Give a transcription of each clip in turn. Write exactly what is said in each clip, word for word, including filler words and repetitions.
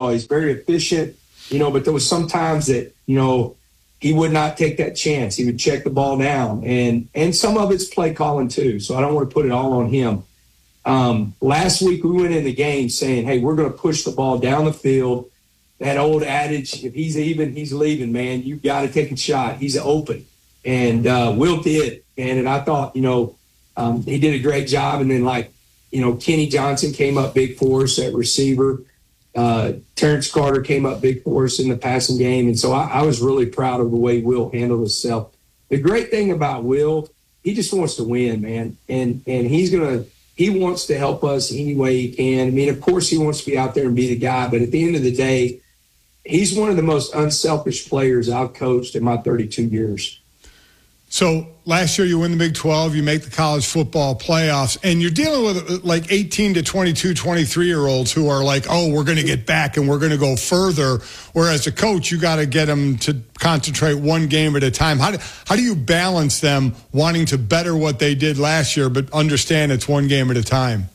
football. He's very efficient, you know, but there was some times that, you know, he would not take that chance. He would check the ball down. And and some of it's play calling too, so I don't want to put it all on him. Um, last week we went in the game saying, hey, we're going to push the ball down the field. That old adage, if he's even, he's leaving, man. You got to take a shot. He's open. And uh, Will did. And, and I thought, you know, um, he did a great job. And then, like, you know, Kenny Johnson came up big for us at receiver. Uh, Terrence Carter came up big for us in the passing game. And so I, I was really proud of the way Will handled himself. The great thing about Will, he just wants to win, man. And and he's going to – he wants to help us any way he can. I mean, of course he wants to be out there and be the guy. But at the end of the day, he's one of the most unselfish players I've coached in my thirty-two years. So last year you win the Big twelve, you make the college football playoffs, and you're dealing with like eighteen to twenty-two, twenty-three-year-olds who are like, oh, we're going to get back and we're going to go further. Whereas a coach, you got to get them to concentrate one game at a time. How do, how do you balance them wanting to better what they did last year but understand it's one game at a time?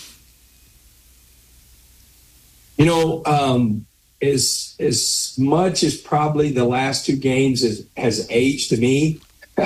You know, um, as, as much as probably the last two games has, has aged to me,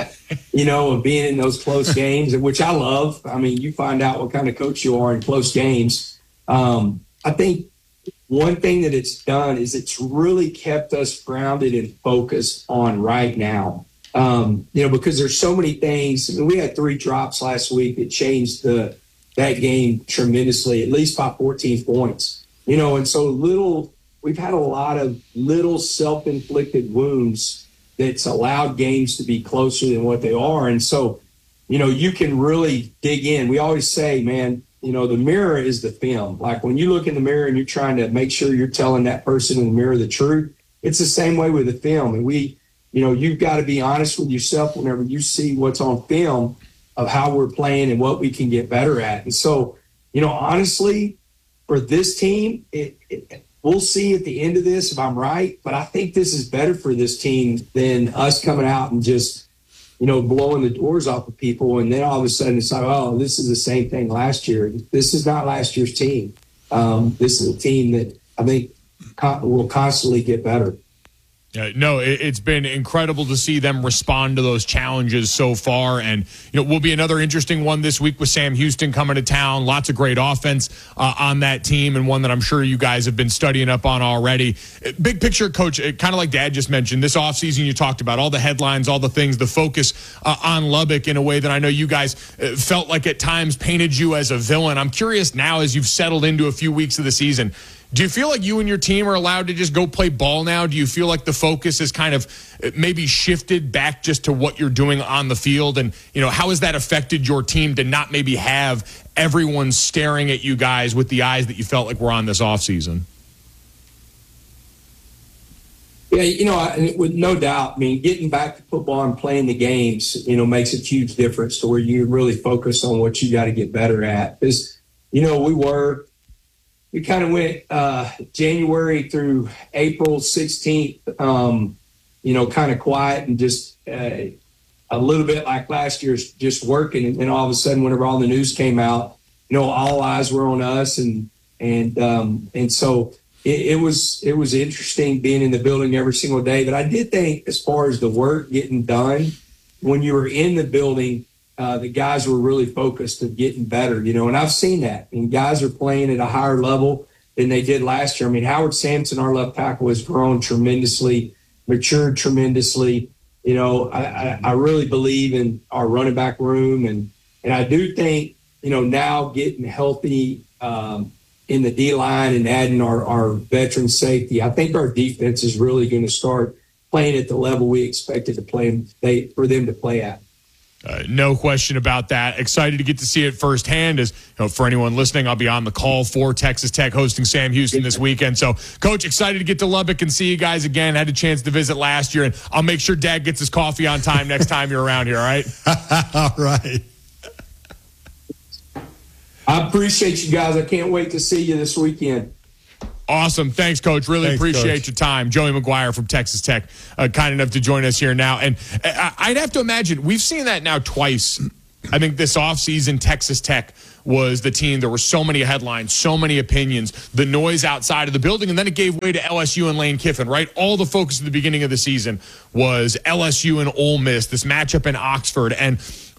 you know, of being in those close games, which I love. I mean, you find out what kind of coach you are in close games. Um, I think one thing that it's done is it's really kept us grounded and focused on right now. Um, you know, because there's so many things. I mean, we had three drops last week that changed the that game tremendously, at least by fourteen points. You know, and so little, we've had a lot of little self-inflicted wounds that's allowed games to be closer than what they are. And so, you know, you can really dig in. We always say, man, you know, the mirror is the film. Like when you look in the mirror and you're trying to make sure you're telling that person in the mirror the truth, it's the same way with the film. And we, you know, you've got to be honest with yourself whenever you see what's on film of how we're playing and what we can get better at. And so, you know, honestly, for this team, it, it we'll see at the end of this if I'm right, but I think this is better for this team than us coming out and just, you know, blowing the doors off of people. And then all of a sudden it's like, oh, this is the same thing last year. This is not last year's team. Um, this is a team that I think con- will constantly get better. Uh, no, it, it's been incredible to see them respond to those challenges so far. And, you know, will be another interesting one this week with Sam Houston coming to town. Lots of great offense uh, on that team, and one that I'm sure you guys have been studying up on already. Big picture, Coach, kind of like Dad just mentioned, this offseason you talked about all the headlines, all the things, the focus uh, on Lubbock in a way that I know you guys uh, felt like at times painted you as a villain. I'm curious now, as you've settled into a few weeks of the season, do you feel like you and your team are allowed to just go play ball now? Do you feel like the focus is kind of maybe shifted back just to what you're doing on the field? And, you know, how has that affected your team to not maybe have everyone staring at you guys with the eyes that you felt like were on this offseason? Yeah, you know, I, with no doubt, I mean, getting back to football and playing the games, you know, makes a huge difference to where you really focus on what you got to get better at. Because, you know, we were – We kind of went uh, January through April sixteenth, um, you know, kind of quiet and just uh, a little bit like last year's just working. And then all of a sudden, whenever all the news came out, you know, all eyes were on us. And and um, and so it, it was it was interesting being in the building every single day. But I did think as far as the work getting done, when you were in the building, Uh, the guys were really focused on getting better, you know, and I've seen that. I mean, guys are playing at a higher level than they did last year. I mean, Howard Sampson, our left tackle, has grown tremendously, matured tremendously. You know, I, I, I really believe in our running back room. And, and I do think, you know, now getting healthy um, in the D-line and adding our, our veteran safety, I think our defense is really going to start playing at the level we expected to play they, for them to play at. Uh, no question about that. Excited to get to see it firsthand. As you know, for anyone listening, I'll be on the call for Texas Tech hosting Sam Houston this weekend. So, Coach, excited to get to Lubbock and see you guys again. Had a chance to visit last year, and I'll make sure Dad gets his coffee on time next time you're around here, all right? All right. I appreciate you guys. I can't wait to see you this weekend. Awesome. Thanks, Coach. Really Thanks, appreciate Coach. your time. Joey McGuire from Texas Tech, uh, kind enough to join us here now. And I- I'd have to imagine, we've seen that now twice I think this offseason, Texas Tech was the team. There were so many headlines, so many opinions, the noise outside of the building, and then it gave way to L S U and Lane Kiffin, right? All the focus at the beginning of the season was L S U and Ole Miss, this matchup in Oxford, and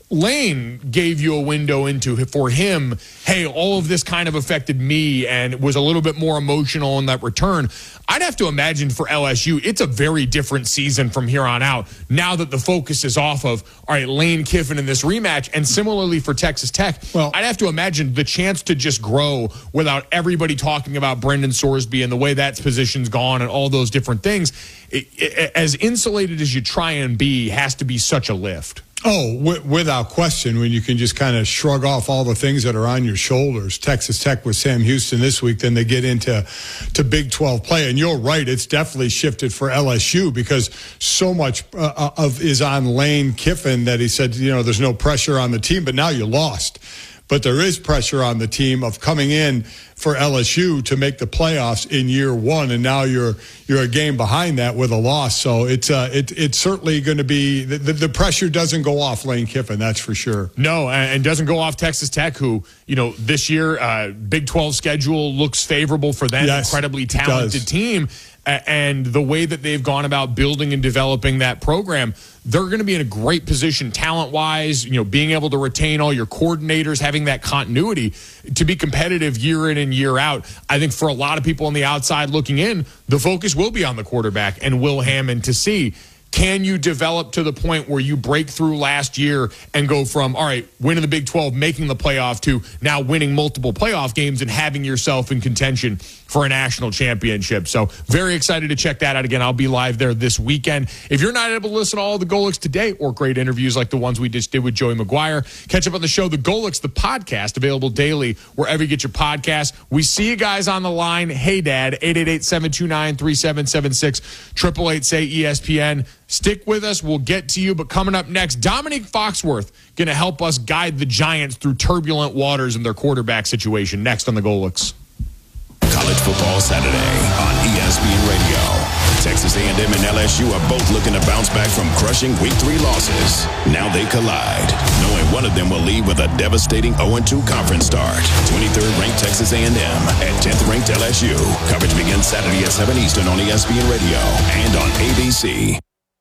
Lane gave you a window into, for him, hey, all of this kind of affected me and was a little bit more emotional in that return. I'd have to imagine for L S U, it's a very different season from here on out now that the focus is off of, all right, Lane Kiffin in this rematch. And similarly for Texas Tech, well, I'd have to imagine the chance to just grow without everybody talking about Brendan Sorsby and the way that position's gone and all those different things, it, it, as insulated as you try and be, has to be such a lift. Oh, w- without question, when you can just kind of shrug off all the things that are on your shoulders. Texas Tech with Sam Houston this week, then they get into to Big twelve play. And you're right, it's definitely shifted for L S U because so much uh, of is on Lane Kiffin that he said, you know, there's no pressure on the team, but now you lost. But there is pressure on the team of coming in for L S U to make the playoffs in year one, and now you're you're a game behind that with a loss. So it's uh, it, it's certainly going to be the, the, the pressure doesn't go off Lane Kiffin, that's for sure. No, and doesn't go off Texas Tech, who you know this year uh, Big twelve schedule looks favorable for them. Yes, incredibly talented team. And the way that they've gone about building and developing that program, they're going to be in a great position talent-wise, you know, being able to retain all your coordinators, having that continuity to be competitive year in and year out. I think for a lot of people on the outside looking in, the focus will be on the quarterback and Will Hammond to see, can you develop to the point where you break through last year and go from, all right, winning the Big twelve, making the playoff, to now winning multiple playoff games and having yourself in contention for a national championship. So very excited to check that out. Again, I'll be live there this weekend. If you're not able to listen to all the Golix today or great interviews like the ones we just did with Joey McGuire, catch up on the show, The Golix, the podcast, available daily wherever you get your podcasts. We see you guys on the line. Hey, Dad, eight eight eight, seven two nine, three seven seven six, eight eight eight, say E S P N. Stick with us. We'll get to you. But coming up next, Dominique Foxworth going to help us guide the Giants through turbulent waters in their quarterback situation. Next on the Golix. College Football Saturday on E S P N Radio. Texas A and M and L S U are both looking to bounce back from crushing week three losses. Now they collide, knowing one of them will leave with a devastating oh and two conference start. twenty-third ranked Texas A and M at tenth ranked L S U. Coverage begins Saturday at seven Eastern on E S P N Radio and on A B C.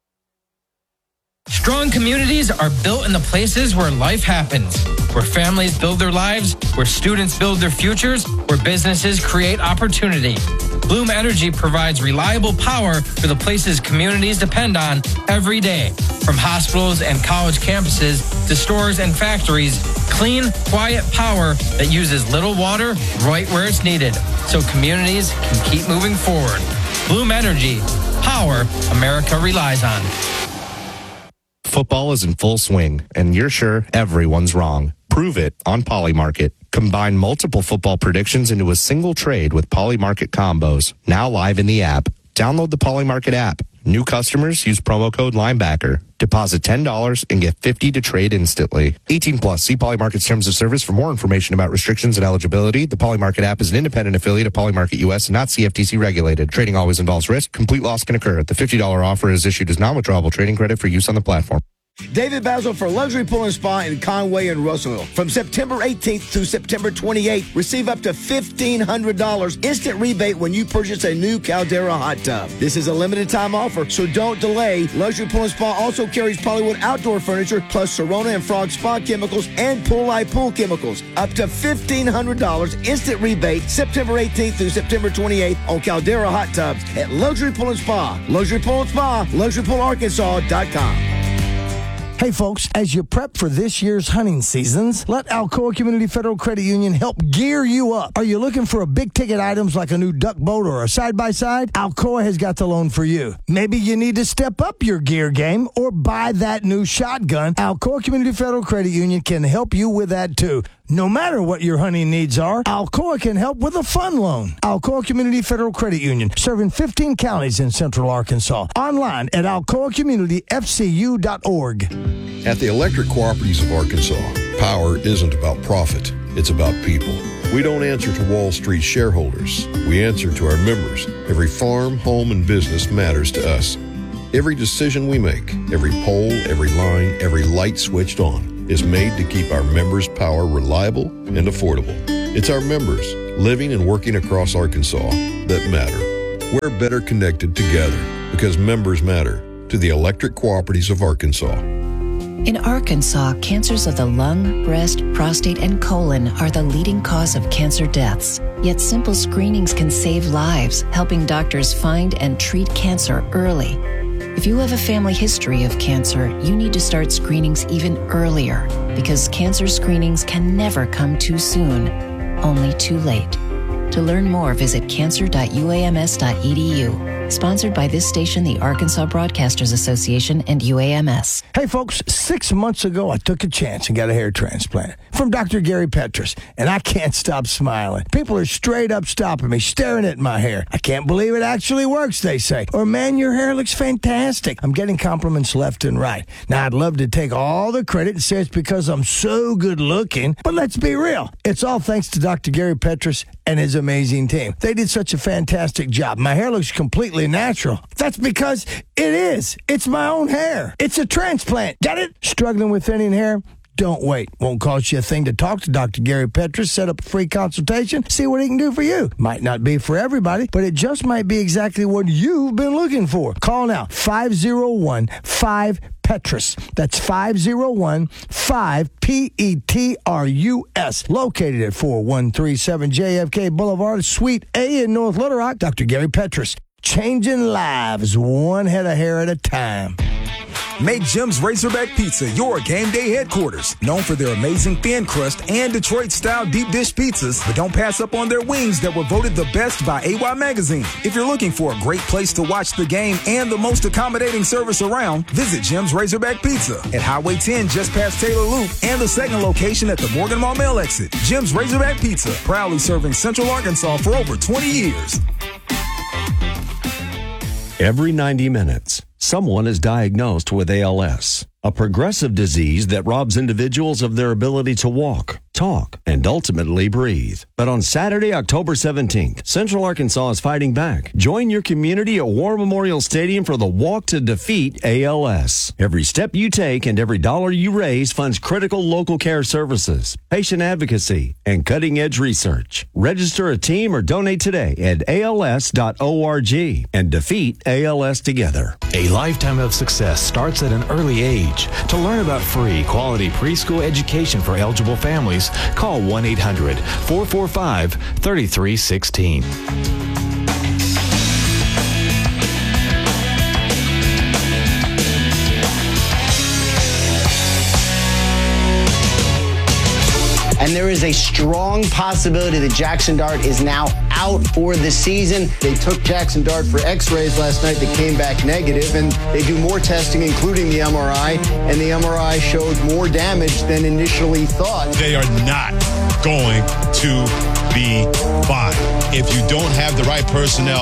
Strong communities are built in the places where life happens, where families build their lives, where students build their futures, where businesses create opportunity. Bloom Energy provides reliable power for the places communities depend on every day. From hospitals and college campuses to stores and factories, clean, quiet power that uses little water right where it's needed, so communities can keep moving forward. Bloom Energy, power America relies on. Football is in full swing, and you're sure everyone's wrong. Prove it on Polymarket. Combine multiple football predictions into a single trade with Polymarket combos, now live in the app. Download the Polymarket app. New customers use promo code Linebacker. Deposit ten dollars and get fifty dollars to trade instantly. eighteen plus. See Polymarket's terms of service for more information about restrictions and eligibility. The Polymarket app is an independent affiliate of Polymarket U S and not C F T C regulated. Trading always involves risk. Complete loss can occur. The fifty dollars offer is issued as non-withdrawable trading credit for use on the platform. David Basil for Luxury Pool and Spa in Conway and Russellville. From September eighteenth through September twenty-eighth, receive up to fifteen hundred dollars instant rebate when you purchase a new Caldera hot tub. This is a limited time offer, so don't delay. Luxury Pool and Spa also carries Polywood outdoor furniture, plus Serona and Frog Spa chemicals and Pool Light Pool chemicals. Up to fifteen hundred dollars instant rebate September eighteenth through September twenty-eighth on Caldera hot tubs at Luxury Pool and Spa. Luxury Pool and Spa, luxury pool arkansas dot com. Hey folks, as you prep for this year's hunting seasons, let Alcoa Community Federal Credit Union help gear you up. Are you looking for a big ticket items like a new duck boat or a side-by-side? Alcoa has got the loan for you. Maybe you need to step up your gear game or buy that new shotgun. Alcoa Community Federal Credit Union can help you with that too. No matter what your hunting needs are, Alcoa can help with a fun loan. Alcoa Community Federal Credit Union, serving fifteen counties in central Arkansas. Online at alcoa community f c u dot org. At the Electric Cooperatives of Arkansas, power isn't about profit, it's about people. We don't answer to Wall Street shareholders. We answer to our members. Every farm, home, and business matters to us. Every decision we make, every pole, every line, every light switched on, is made to keep our members' power reliable and affordable. It's our members living and working across Arkansas that matter. We're better connected together because members matter to the Electric Cooperatives of Arkansas. In Arkansas, cancers of the lung, breast, prostate, and colon are the leading cause of cancer deaths. Yet simple screenings can save lives, helping doctors find and treat cancer early. If you have a family history of cancer, you need to start screenings even earlier because cancer screenings can never come too soon, only too late. To learn more, visit cancer dot u a m s dot e d u. Sponsored by this station, the Arkansas Broadcasters Association, and U A M S. Hey, folks, six months ago, I took a chance and got a hair transplant from Doctor Gary Petrus, and I can't stop smiling. People are straight up stopping me, staring at my hair. I can't believe it actually works, they say. Or, man, your hair looks fantastic. I'm getting compliments left and right. Now, I'd love to take all the credit and say it's because I'm so good looking, but let's be real. It's all thanks to Doctor Gary Petrus and his amazing team. They did such a fantastic job. My hair looks completely natural. That's because it is. It's my own hair. It's a transplant. Get it? Struggling with thinning hair? Don't wait. Won't cost you a thing to talk to Doctor Gary Petrus. Set up a free consultation. See what he can do for you. Might not be for everybody, but it just might be exactly what you've been looking for. Call now. five oh one five Petrus. That's five oh one five P E T R U S. Located at four one three seven J F K Boulevard, Suite A in North Little Rock. Doctor Gary Petrus. Changing lives one head of hair at a time. Make Jim's Razorback Pizza your game day headquarters. Known for their amazing thin crust and Detroit-style deep dish pizzas, but don't pass up on their wings that were voted the best by A Y Magazine. If you're looking for a great place to watch the game and the most accommodating service around, visit Jim's Razorback Pizza at Highway ten just past Taylor Loop and the second location at the Morgan Maumelle exit. Jim's Razorback Pizza, proudly serving Central Arkansas for over twenty years. Every ninety minutes, someone is diagnosed with A L S, a progressive disease that robs individuals of their ability to walk, talk, and ultimately breathe. But on Saturday, October seventeenth, Central Arkansas is fighting back. Join your community at War Memorial Stadium for the Walk to Defeat A L S. Every step you take and every dollar you raise funds critical local care services, patient advocacy, and cutting-edge research. Register a team or donate today at A L S dot org and defeat A L S together. A lifetime of success starts at an early age. To learn about free, quality preschool education for eligible families, call one eight hundred four four five three three one six. And there is a strong possibility that Jackson Dart is now out for the season. They took Jackson Dart for x-rays last night that came back negative, and they do more testing, including the M R I, and the M R I showed more damage than initially thought. They are not going to be fine. If you don't have the right personnel